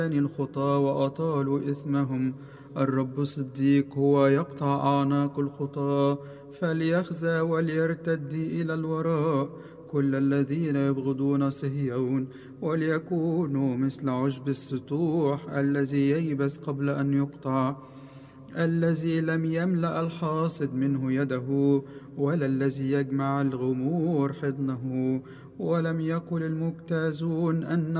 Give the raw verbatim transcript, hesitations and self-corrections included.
الخطى وأطالوا إثمهم. الرب صديق، هو يقطع أعناق الخطى، فليخزى وليرتد إلى الوراء كل الذين يبغضون صهيون، وليكونوا مثل عشب السطوح الذي ييبس قبل أن يقطع، الذي لم يملأ الحاصد منه يده، ولا الذي يجمع الغمور حضنه، ولم يقل المجتازون أن